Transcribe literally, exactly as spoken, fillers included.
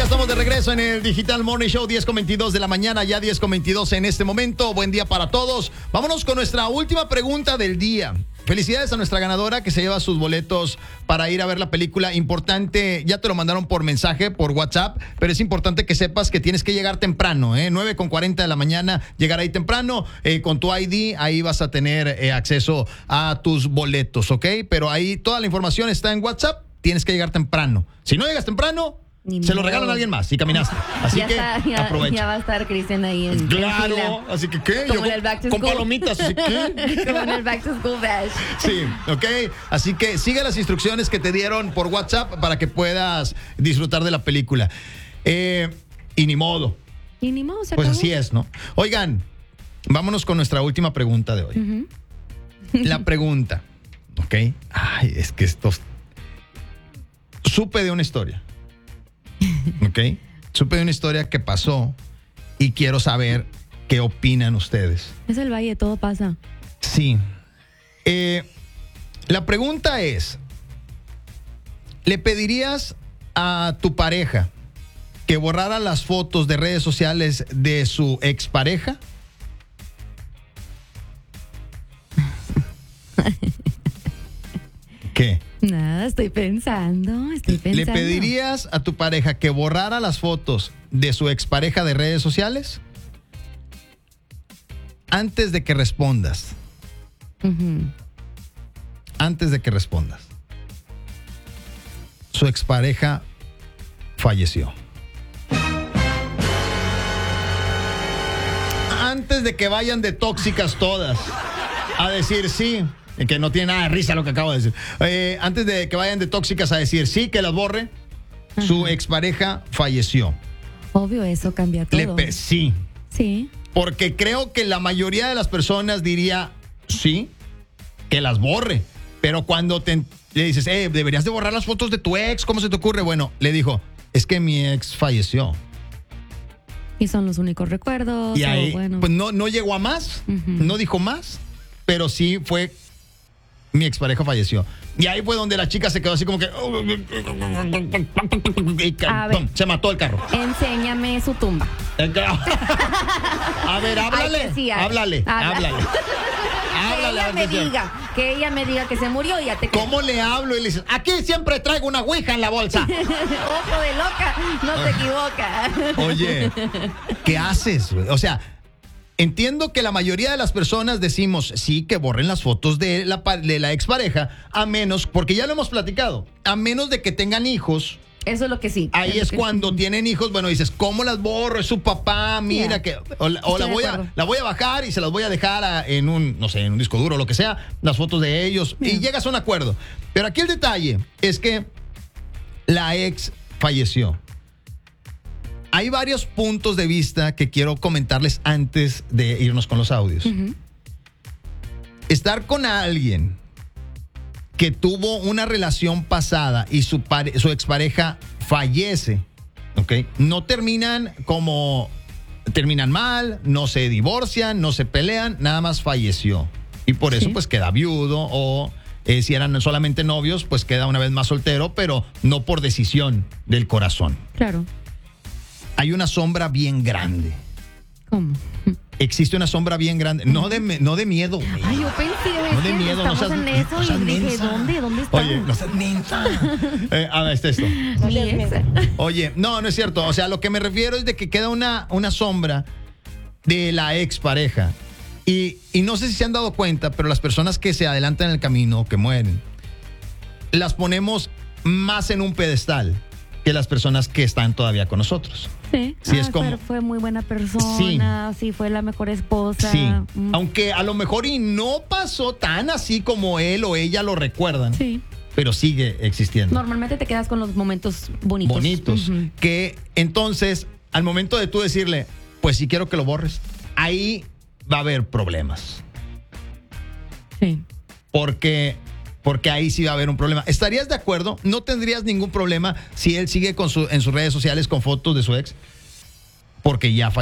ya estamos de regreso en el Digital Morning Show, diez con veintidós de la mañana, ya diez con veintidós en este momento. Buen día para todos. Vámonos con nuestra última pregunta del día. Felicidades a nuestra ganadora que se lleva sus boletos para ir a ver la película. Importante, ya te lo mandaron por mensaje, por WhatsApp, pero es importante que sepas que tienes que llegar temprano, ¿eh? nueve con cuarenta de la mañana, llegar ahí temprano, eh, con tu I D, ahí vas a tener eh, acceso a tus boletos, ¿ok? Pero ahí toda la información está en WhatsApp, tienes que llegar temprano. Si no llegas temprano, Ni se lo modo. regalan a alguien más y caminaste. Así ya que está, ya, aprovecha. ya va a estar Cristian ahí en, Claro, en fila. así que ¿qué? Como Yo en el Back to con School. palomitas, así que Como en el Back to School Bash. sí, ok. Así que sigue las instrucciones que te dieron por WhatsApp para que puedas disfrutar de la película. Eh, y ni modo. Y ni modo, se Pues acabó. así es, ¿no? Oigan, vámonos con nuestra última pregunta de hoy. Ujú. La pregunta, ¿ok? Ay, es que estos... Supe de una historia, ¿ok? Supe de una historia que pasó y quiero saber qué opinan ustedes. Es el valle, todo pasa. Sí. Eh, la pregunta es, ¿le pedirías a tu pareja que borrara las fotos de redes sociales de su expareja? ¿Qué? Nada, estoy pensando, estoy pensando. ¿Le pedirías a tu pareja que borrara las fotos de su expareja de redes sociales? Antes de que respondas. Ujú. Antes de que respondas. Su expareja falleció. Antes de que vayan de tóxicas todas a decir sí, que no tiene nada de risa lo que acabo de decir. Eh, antes de que vayan de tóxicas a decir sí, que las borre, su expareja falleció. Obvio, eso cambia todo. Le pe- sí, Sí. porque creo que la mayoría de las personas diría sí, que las borre. Pero cuando te, le dices, eh, deberías de borrar las fotos de tu ex, ¿cómo se te ocurre? Bueno, le dijo, es que mi ex falleció. Y son los únicos recuerdos. Y o ahí, bueno. pues no, no llegó a más, Ujú. no dijo más, pero sí fue, mi expareja falleció. Y ahí fue donde la chica se quedó así como que... y A ver. pum, se mató el carro. Enséñame su tumba. A ver, háblale, Ay, que sí, ay. háblale, Habla. háblale. Que Háblale, ella a ver me qué tiene. diga, que ella me diga que se murió y ya te ¿Cómo le hablo? Y le dices, aquí siempre traigo una ouija en la bolsa. Ojo de loca, no se equivoca. Oye, ¿qué haces, güey? O sea, entiendo que la mayoría de las personas decimos sí, que borren las fotos de la, pa- de la expareja, a menos, porque ya lo hemos platicado, a menos de que tengan hijos. Eso es lo que sí. Ahí lo es que cuando sí. tienen hijos, bueno, dices, ¿cómo las borro? Es su papá, mira Yeah. que... O, la- o la, Estoy de voy a, acuerdo. la voy a bajar y se las voy a dejar a- en un, no sé, en un disco duro o lo que sea, las fotos de ellos, y Yeah. llegas a un acuerdo. Pero aquí el detalle es que la ex falleció. Hay varios puntos de vista que quiero comentarles antes de irnos con los audios. Ujú. Estar con alguien que tuvo una relación pasada y su, pare- su expareja fallece, ¿ok? No terminan como... Terminan mal, no se divorcian, no se pelean, nada más falleció. Y por eso Sí. pues queda viudo o eh, si eran solamente novios, pues queda una vez más soltero, pero no por decisión del corazón. Claro. Hay una sombra bien grande. ¿Cómo? Existe una sombra bien grande. No de, me- no de miedo, güey. Ay, yo pensé, No es de que miedo, no estamos seas, en eso no seas y dije, mensa. ¿dónde? ¿Dónde está? Oye, no seas mensa. Eh, a ver, este esto. Mi ex. Oye, no, no es cierto. O sea, lo que me refiero es de que queda una, una sombra de la expareja. Y, y no sé si se han dado cuenta, pero las personas que se adelantan en el camino, que mueren, las ponemos más en un pedestal que las personas que están todavía con nosotros. Sí, Sí, Ah, es como- pero fue muy buena persona, sí, fue la mejor esposa. Sí. Mm, Aunque a lo mejor y no pasó tan así como él o ella lo recuerdan, sí. pero sigue existiendo. Normalmente te quedas con los momentos bonitos. Bonitos. Ujú. Que entonces, al momento de tú decirle, pues sí quiero que lo borres, ahí va a haber problemas. Sí. Porque, porque ahí sí va a haber un problema. ¿Estarías de acuerdo? ¿No tendrías ningún problema si él sigue con su, en sus redes sociales con fotos de su ex? Porque ya